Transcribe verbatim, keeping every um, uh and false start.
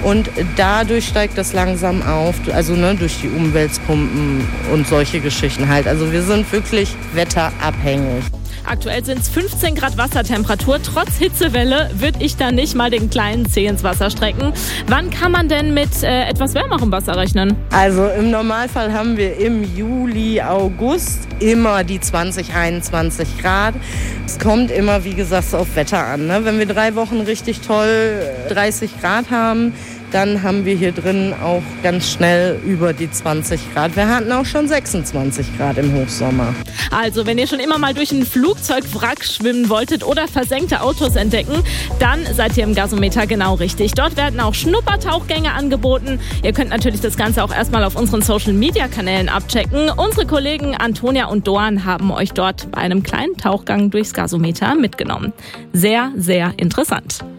Und dadurch steigt das langsam auf, also ne, durch die Umweltpumpen und solche Geschichten halt. Also wir sind wirklich wetterabhängig. Aktuell sind es fünfzehn Grad Wassertemperatur. Trotz Hitzewelle würde ich da nicht mal den kleinen Zeh ins Wasser strecken. Wann kann man denn mit äh, etwas wärmerem Wasser rechnen? Also im Normalfall haben wir im Juli, August immer die zwanzig, einundzwanzig Grad. Es kommt immer, wie gesagt, auf Wetter an. Ne? Wenn wir drei Wochen richtig toll dreißig Grad haben, dann haben wir hier drin auch ganz schnell über die zwanzig Grad. Wir hatten auch schon sechsundzwanzig Grad im Hochsommer. Also, wenn ihr schon immer mal durch einen Flugzeugwrack schwimmen wolltet oder versenkte Autos entdecken, dann seid ihr im Gasometer genau richtig. Dort werden auch Schnuppertauchgänge angeboten. Ihr könnt natürlich das Ganze auch erstmal auf unseren Social-Media-Kanälen abchecken. Unsere Kollegen Antonia und Doan haben euch dort bei einem kleinen Tauchgang durchs Gasometer mitgenommen. Sehr, sehr interessant.